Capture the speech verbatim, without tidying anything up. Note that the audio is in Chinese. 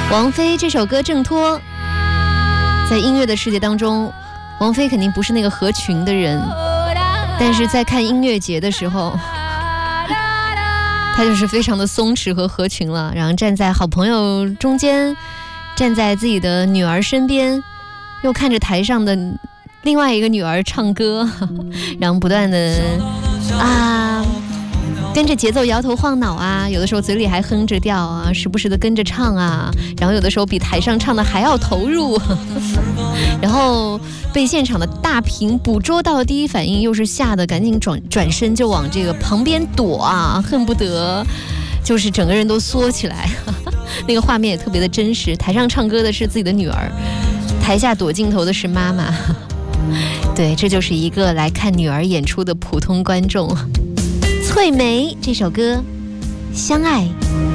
王菲这首歌《挣脱》，在音乐的世界当中，王菲肯定不是那个合群的人，但是在看音乐节的时候，她就是非常的松弛和合群了，然后站在好朋友中间，站在自己的女儿身边，又看着台上的另外一个女儿唱歌，然后不断的啊跟着节奏摇头晃脑啊，有的时候嘴里还哼着调啊，时不时的跟着唱啊，然后有的时候比台上唱的还要投入，然后被现场的大屏捕捉到的第一反应又是吓得赶紧转转身就往这个旁边躲啊，恨不得就是整个人都缩起来，那个画面也特别的真实。台上唱歌的是自己的女儿，台下躲镜头的是妈妈，对，这就是一个来看女儿演出的普通观众。翠梅这首歌《相爱》。